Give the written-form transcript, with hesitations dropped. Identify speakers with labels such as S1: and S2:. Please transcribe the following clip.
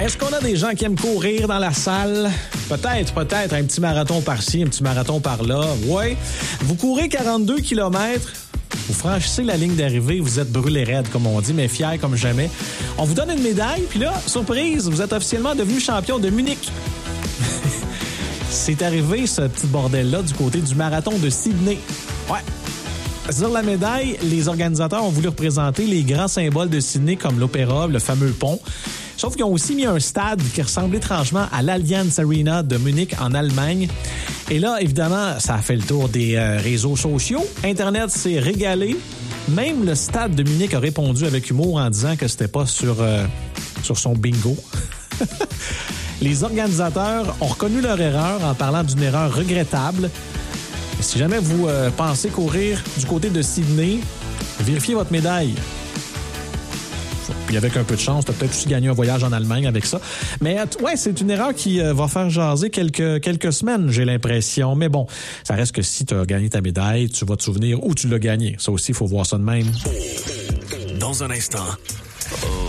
S1: Est-ce qu'on a des gens qui aiment courir dans la salle? Peut-être, un petit marathon par-ci, un petit marathon par-là. Ouais. Vous courez 42 km, vous franchissez la ligne d'arrivée, vous êtes brûlé raide, comme on dit, mais fier comme jamais. On vous donne une médaille, puis là, surprise, vous êtes officiellement devenu champion de Munich. C'est arrivé, ce petit bordel-là, du côté du marathon de Sydney. Ouais. Sur la médaille, les organisateurs ont voulu représenter les grands symboles de Sydney comme l'Opéra, le fameux pont. Sauf qu'ils ont aussi mis un stade qui ressemble étrangement à l'Allianz Arena de Munich en Allemagne. Et là, évidemment, ça a fait le tour des réseaux sociaux. Internet s'est régalé. Même le stade de Munich a répondu avec humour en disant que c'était pas sur son bingo. Les organisateurs ont reconnu leur erreur en parlant d'une erreur regrettable. Et si jamais vous pensez courir du côté de Sydney, vérifiez votre médaille. Puis avec un peu de chance, tu as peut-être aussi gagné un voyage en Allemagne avec ça. Mais ouais, c'est une erreur qui va faire jaser quelques semaines, j'ai l'impression. Mais bon, ça reste que si tu as gagné ta médaille, tu vas te souvenir où tu l'as gagné. Ça aussi, il faut voir ça de même.
S2: Dans un instant...